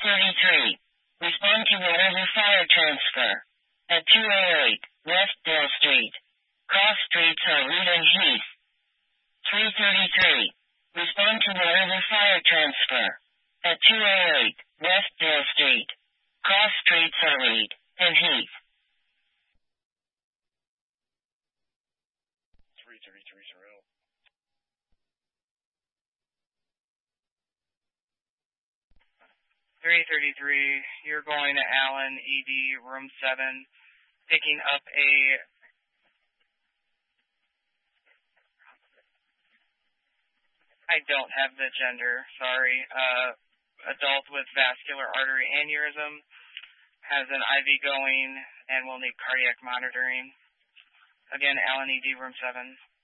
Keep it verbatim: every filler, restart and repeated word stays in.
thirty-three. Respond to whatever fire transfer. At two oh eight, West Dale Street. Cross streets are Reed and Heath. three thirty-three. Respond to whatever fire transfer. At two oh eight, West Dale Street. Cross streets are Reed and Heath. three thirty-three Terrell. three thirty-three, you're going to Allen, E D, room seven, picking up a I don't have the gender, sorry. Uh, adult with vascular artery aneurysm, has an I V going, and will need cardiac monitoring. Again, Allen E D, room seven.